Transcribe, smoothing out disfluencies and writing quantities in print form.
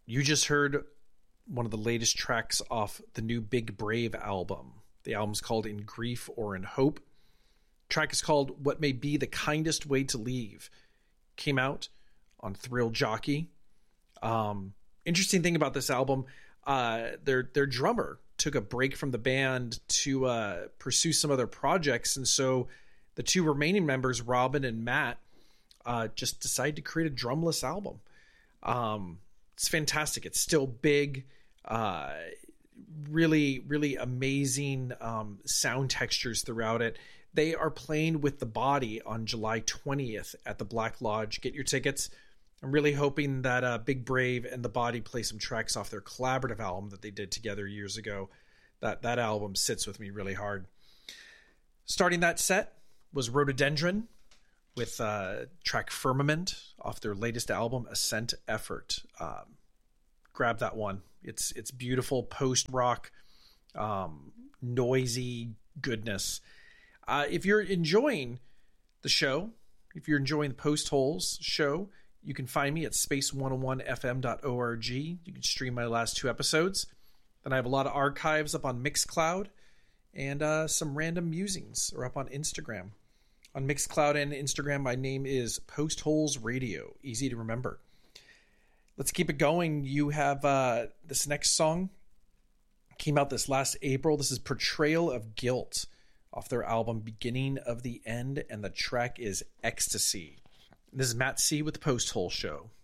You just heard one of the latest tracks off the new Big Brave album. The album's called In Grief or in Hope. Track is called What May Be the Kindest Way to Leave. Came out on Thrill Jockey. Interesting thing about this album, their drummer took a break from the band to pursue some other projects, and so the two remaining members, Robin and Matt, just decided to create a drumless album. It's fantastic. It's still big, really, really amazing sound textures throughout it. They are playing with The Body on July 20th at the Black Lodge. Get your tickets. I'm really hoping that Big Brave and The Body play some tracks off their collaborative album that they did together years ago. That album sits with me really hard. Starting that set was Rhododendron with track Firmament off their latest album, Ascent Effort. Grab that one. It's beautiful post-rock, noisy goodness. If you're enjoying the show, if you're enjoying the Post Holes show, you can find me at space101fm.org. You can stream my last 2 episodes. Then I have a lot of archives up on Mixcloud, and some random musings are up on Instagram. On Mixcloud and Instagram, my name is Post Holes Radio. Easy to remember. Let's keep it going. You have this next song came out this last April. This is Portrayal of Guilt off their album Beginning of the End, and the track is Ecstasy. This is Matt C. with the Post Hole Show.